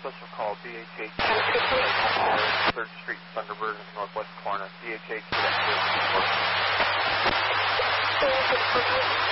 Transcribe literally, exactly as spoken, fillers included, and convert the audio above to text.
special call, B H eight, third Street, Thunderbird, northwest corner, B H eight,